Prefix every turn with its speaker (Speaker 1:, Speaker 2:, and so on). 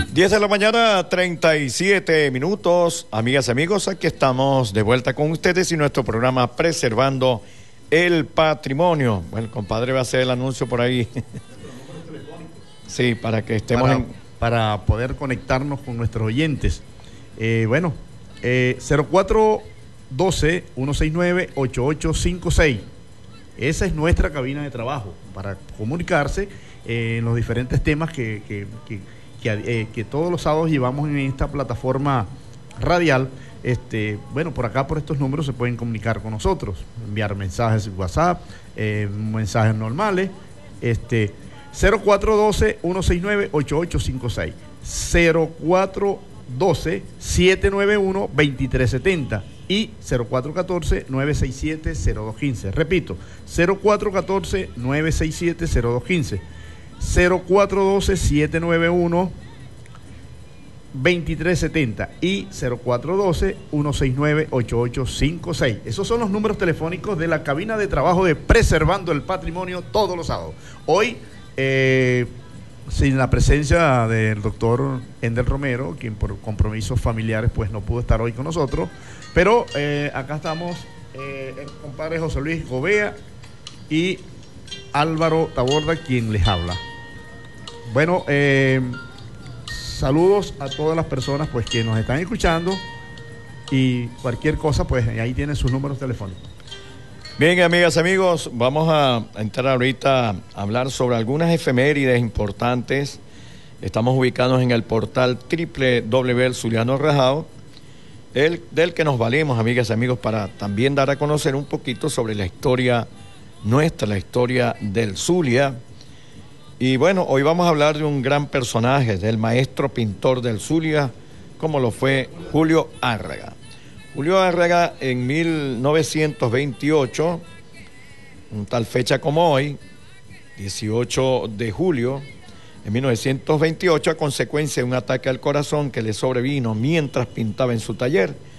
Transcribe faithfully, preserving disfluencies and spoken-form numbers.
Speaker 1: diez de la mañana, treinta y siete minutos. Amigas y amigos, aquí estamos de vuelta con ustedes y nuestro programa Preservando el Patrimonio. Bueno, el compadre va a hacer el anuncio por ahí. Sí, para que estemos
Speaker 2: para,
Speaker 1: en...
Speaker 2: para poder conectarnos con nuestros oyentes. Eh, bueno, eh, cero cuatro uno dos, uno seis nueve, ocho ocho cinco seis. Esa es nuestra cabina de trabajo para comunicarse eh, en los diferentes temas que, que, que, que, eh, que todos los sábados llevamos en esta plataforma radial. Este, bueno, por acá, por estos números se pueden comunicar con nosotros, enviar mensajes en WhatsApp, eh, mensajes normales. Este, cero cuatro uno dos, uno seis nueve, ocho ocho cinco seis, cero cuatro uno dos, siete nueve uno, dos tres siete cero y cero cuatro uno cuatro, nueve seis siete, cero dos uno cinco. Repito, cero cuatro uno cuatro, nueve seis siete, cero dos uno cinco, cero cuatro uno dos, siete nueve uno, dos tres siete cero y cero cuatro uno dos, uno seis nueve, ocho ocho cinco seis. Esos son los números telefónicos de la cabina de trabajo de Preservando el Patrimonio todos los sábados. Hoy, eh, sin la presencia del doctor Ender Romero, quien por compromisos familiares pues no pudo estar hoy con nosotros, pero eh, acá estamos eh, el compadre José Luis Gobea y Álvaro Taborda, quien les habla. Bueno, eh, saludos a todas las personas pues que nos están escuchando y cualquier cosa pues ahí tienen sus números telefónicos.
Speaker 1: Bien, amigas, amigos, vamos a entrar ahorita a hablar sobre algunas efemérides importantes. Estamos ubicados en el portal doble u doble u doble u punto el zuliano rajado, el, del que nos valemos, amigas y amigos, para también dar a conocer un poquito sobre la historia nuestra, la historia del Zulia. Y bueno, hoy vamos a hablar de un gran personaje, del maestro pintor del Zulia, como lo fue Julio Árraga. Julio Árraga en mil novecientos veintiocho, en tal fecha como hoy, dieciocho de julio de mil novecientos veintiocho, a consecuencia de un ataque al corazón que le sobrevino mientras pintaba en su taller,